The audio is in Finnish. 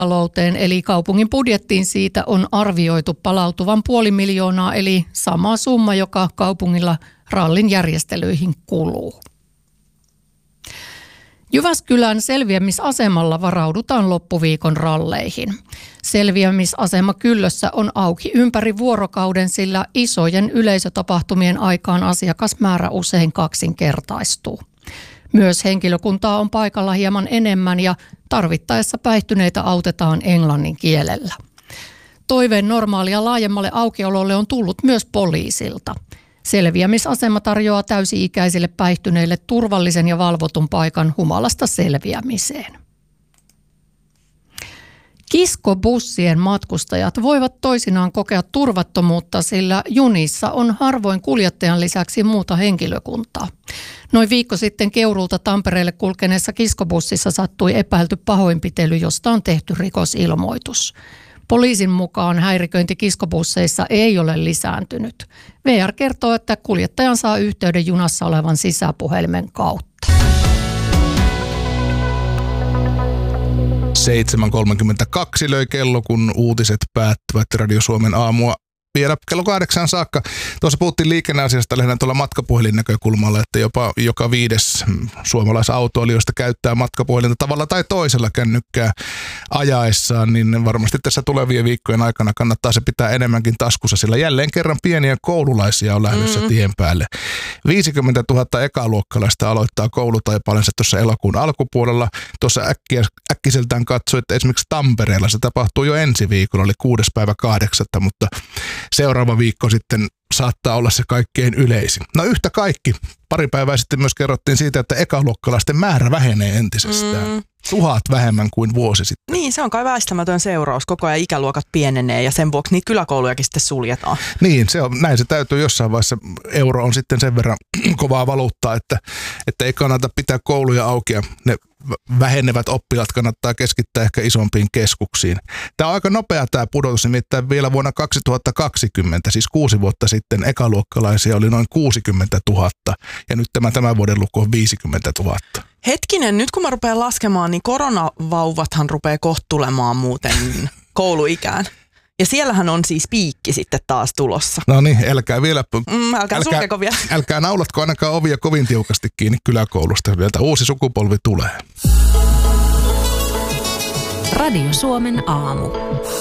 talouteen, eli kaupungin budjettiin siitä on arvioitu palautuvan 500 000, eli sama summa, joka kaupungilla rallin järjestelyihin kuluu. Jyväskylän selviämisasemalla varaudutaan loppuviikon ralleihin. Selviämisasema Kyllössä on auki ympäri vuorokauden, sillä isojen yleisötapahtumien aikaan asiakasmäärä usein kaksinkertaistuu. Myös henkilökuntaa on paikalla hieman enemmän ja tarvittaessa päihtyneitä autetaan englannin kielellä. Toiveen normaalia laajemmalle aukiololle on tullut myös poliisilta. Selviämisasema tarjoaa täysi-ikäisille päihtyneille turvallisen ja valvotun paikan humalasta selviämiseen. Kiskobussien matkustajat voivat toisinaan kokea turvattomuutta, sillä junissa on harvoin kuljettajan lisäksi muuta henkilökuntaa. Noin viikko sitten Keuruulta Tampereelle kulkeneessa kiskobussissa sattui epäilty pahoinpitely, josta on tehty rikosilmoitus. Poliisin mukaan häiriköinti kiskobusseissa ei ole lisääntynyt. VR kertoo, että kuljettajan saa yhteyden junassa olevan sisäpuhelimen kautta. 7.32 löi kello, kun uutiset päättyvät Radio Suomen aamua vielä kello 8 saakka. Tuossa puhuttiin liikenneasiasta lähinnä tuolla matkapuhelin näkökulmalla, että jopa joka 5. suomalaisautoilijoista käyttää matkapuhelinta tavalla tai toisella kännykkää ajaessaan, niin varmasti tässä tulevien viikkojen aikana kannattaa se pitää enemmänkin taskussa, sillä jälleen kerran pieniä koululaisia on lähdössä tien päälle. 50 000 ekaluokkalaista aloittaa koulutaipaalensa tuossa elokuun alkupuolella. Tuossa äkkiseltään katsoi, että esimerkiksi Tampereella se tapahtuu jo ensi viikolla, oli 6.8., mutta seuraava viikko sitten saattaa olla se kaikkein yleisin. No yhtä kaikki. Pari päivää sitten myös kerrottiin siitä, että ekaluokkalaisten määrä vähenee entisestään. 1000 vähemmän kuin vuosi sitten. Niin, se on kai väistämätön seuraus. Koko ajan ikäluokat pienenee ja sen vuoksi niitä kyläkoulujakin sitten suljetaan. Niin, näin se täytyy jossain vaiheessa. Euro on sitten sen verran kovaa valuuttaa, että ei kannata pitää kouluja auki ja ne vähenevät oppilaat kannattaa keskittää ehkä isompiin keskuksiin. Tämä on aika nopea tämä pudotus, nimittäin vielä vuonna 2020, siis 6 vuotta sitten ekaluokkalaisia oli noin 60 000 ja nyt tämän vuoden luku on 50 000. Hetkinen, nyt kun mä rupean laskemaan, niin koronavauvathan rupeaa kohta tulemaan muuten kouluikään. Ja siellähän on siis piikki sitten taas tulossa. No niin, älkää vielä. Älkää sulkeko vielä. Älkää naulatko ainakaan ovia kovin tiukasti kiinni kyläkoulusta. Vielä uusi sukupolvi tulee. Radio Suomen aamu.